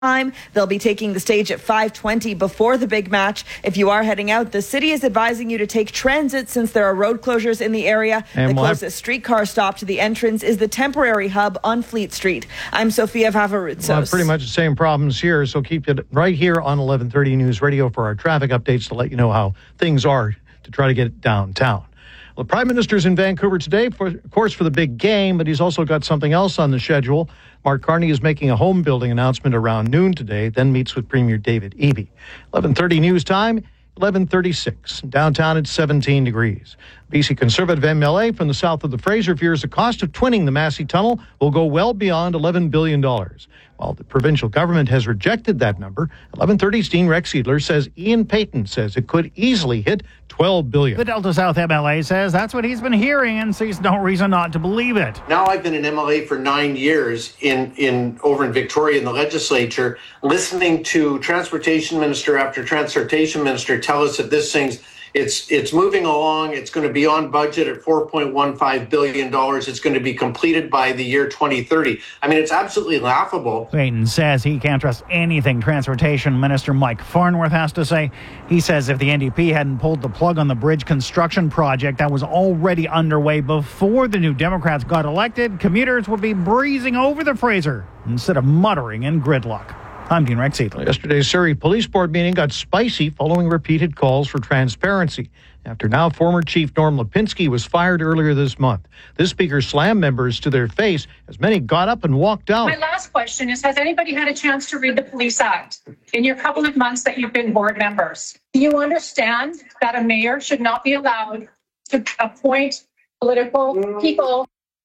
time. They'll be taking the stage at 5:20 before the big match. If you are heading out, the city is advising you to take transit since there are road closures in the area. And the closest streetcar stop to the entrance is the temporary hub on Fleet Street. I'm Sophia Vavaroutsos. Well, pretty much the same problems here, so keep it right here on 1130 News Radio for our traffic updates to let you know how things are to try to get it downtown. Well, the Prime Minister's in Vancouver today, of course, for the big game, but he's also got something else on the schedule. Mark Carney is making a home building announcement around noon today, then meets with Premier David Eby. 11:30 news time, 11:36. Downtown it's 17 degrees. BC Conservative MLA from the south of the Fraser fears the cost of twinning the Massey Tunnel will go well beyond $11 billion. While the provincial government has rejected that number, 11:30's Dean Rex Edler says Ian Payton says it could easily hit $12 billion. The Delta South MLA says that's what he's been hearing and sees no reason not to believe it. Now I've been an MLA for 9 years over in Victoria in the legislature, listening to transportation minister after transportation minister tell us that this thing's it's moving along. It's going to be on budget at $4.15 billion. It's going to be completed by the year 2030. I mean, it's absolutely laughable. Payton says he can't trust anything Transportation Minister Mike Farnworth has to say. He says if the NDP hadn't pulled the plug on the bridge construction project that was already underway before the New Democrats got elected, commuters would be breezing over the Fraser instead of muttering in gridlock. I'm Dean Rex Edler. Yesterday's Surrey Police Board meeting got spicy following repeated calls for transparency. After now former Chief Norm Lipinski was fired earlier this month. This speaker slammed members to their face as many got up and walked out. My last question is, has anybody had a chance to read the Police Act in your couple of months that you've been board members? Do you understand that a mayor should not be allowed to appoint political people?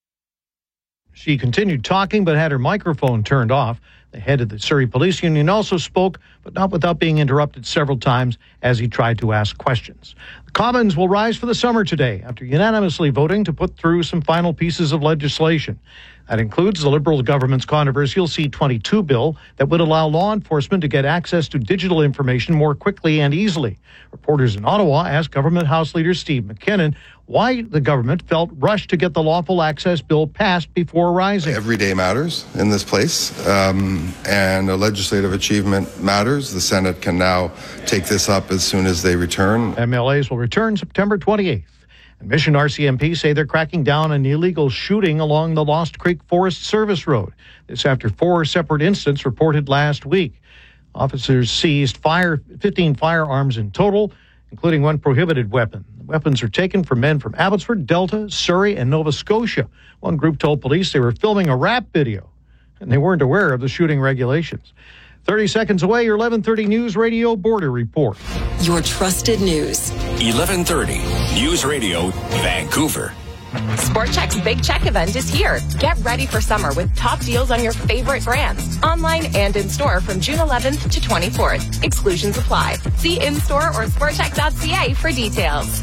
She continued talking but had her microphone turned off. The head of the Surrey Police Union also spoke, but not without being interrupted several times as he tried to ask questions. The Commons will rise for the summer today after unanimously voting to put through some final pieces of legislation. That includes the Liberal government's controversial C-22 bill that would allow law enforcement to get access to digital information more quickly and easily. Reporters in Ottawa asked Government House Leader Steve McKinnon why the government felt rushed to get the lawful access bill passed before rising. Every day matters in this place, and a legislative achievement matters. The Senate can now take this up as soon as they return. MLAs will return September 28th. And Mission RCMP say they're cracking down on illegal shooting along the Lost Creek Forest Service Road. This after 4 separate incidents reported last week. Officers seized 15 firearms in total, including 1 prohibited weapon. The weapons are taken from men from Abbotsford, Delta, Surrey, and Nova Scotia. One group told police they were filming a rap video, and they weren't aware of the shooting regulations. 30 seconds away, your 11:30 News Radio Border Report. Your trusted news. 11:30 News Radio, Vancouver. Sport Chek's Big Check event is here. Get ready for summer with top deals on your favorite brands. Online and in-store from June 11th to 24th. Exclusions apply. See in-store or sportchek.ca for details.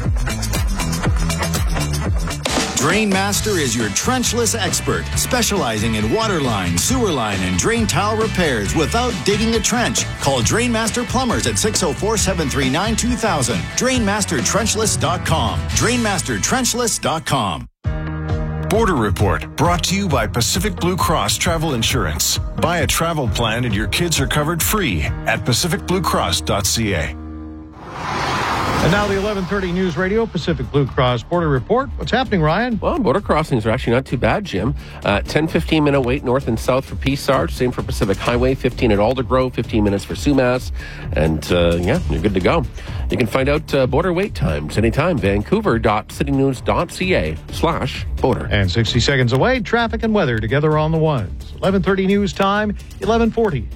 Drainmaster is your trenchless expert, specializing in water line, sewer line, and drain tile repairs without digging a trench. Call Drainmaster Plumbers at 604-739-2000. DrainmasterTrenchless.com. DrainmasterTrenchless.com. Border Report, brought to you by Pacific Blue Cross Travel Insurance. Buy a travel plan and your kids are covered free at pacificbluecross.ca. And now the 11:30 News Radio Pacific Blue Cross Border Report. What's happening, Ryan? Well, border crossings are actually not too bad, Jim. 10-15 minute wait north and south for Peace Arch. Same for Pacific Highway. 15 at Aldergrove. 15 minutes for Sumas. And, you're good to go. You can find out border wait times anytime. Vancouver.citynews.ca/border. And 60 seconds away, traffic and weather together on the ones. 11:30 news time, 11:40.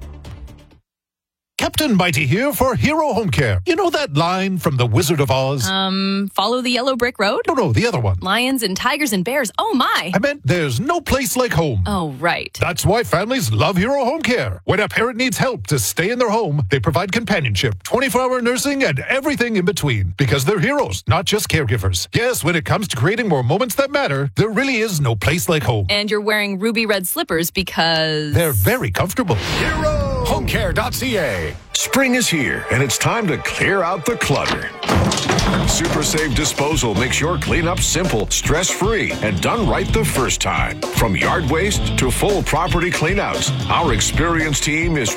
Captain Mighty here for Hero Home Care. You know that line from The Wizard of Oz? Follow the yellow brick road? No, the other one. Lions and tigers and bears. Oh, my. I meant there's no place like home. Oh, right. That's why families love Hero Home Care. When a parent needs help to stay in their home, they provide companionship, 24-hour nursing, and everything in between. Because they're heroes, not just caregivers. Yes, when it comes to creating more moments that matter, there really is no place like home. And you're wearing ruby red slippers because... they're very comfortable. HeroHomeCare.ca. Spring is here, and it's time to clear out the clutter. Super Save Disposal makes your cleanup simple, stress-free, and done right the first time. From yard waste to full property cleanouts, our experienced team is